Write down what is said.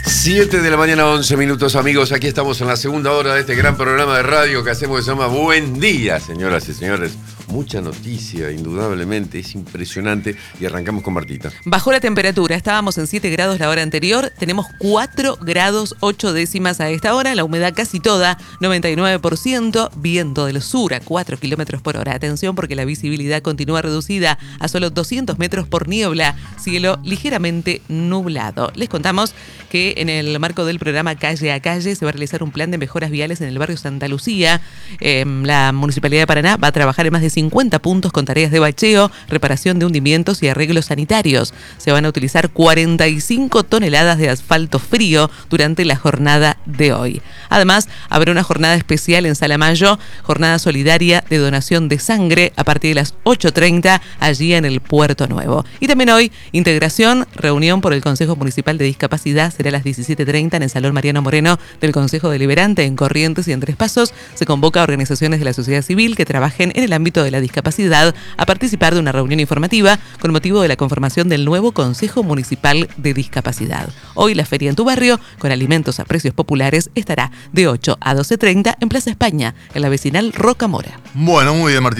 7 de la mañana, 11 minutos, amigos. Aquí estamos en la segunda hora de este gran programa de radio que hacemos, que se llama Buen Día, señoras y señores. Mucha noticia, indudablemente, es impresionante. Y arrancamos con Martita. Bajó la temperatura, estábamos en 7 grados la hora anterior, tenemos 4 grados 8 décimas a esta hora, la humedad casi toda, 99%, viento del sur a 4 kilómetros por hora. Atención porque la visibilidad continúa reducida a solo 200 metros por niebla, cielo ligeramente nublado. Les contamos que en el marco del programa Calle a Calle se va a realizar un plan de mejoras viales en el barrio Santa Lucía. La Municipalidad de Paraná va a trabajar en más de 50 puntos con tareas de bacheo, reparación de hundimientos y arreglos sanitarios. Se van a utilizar 45 toneladas de asfalto frío durante la jornada de hoy. Además, habrá una jornada especial en Salamayo, jornada solidaria de donación de sangre a partir de las 8:30 allí en el Puerto Nuevo. Y también hoy, integración, reunión por el Consejo Municipal de Discapacidad, será a las 17:30 en el Salón Mariano Moreno del Consejo Deliberante en Corrientes y en Tres Pasos. Se convoca a organizaciones de la sociedad civil que trabajen en el ámbito de la discapacidad a participar de una reunión informativa con motivo de la conformación del nuevo Consejo Municipal de Discapacidad. Hoy la feria en tu barrio, con alimentos a precios populares, estará de 8 a 12:30 en Plaza España, en la vecinal Rocamora. Bueno, muy bien, Martín.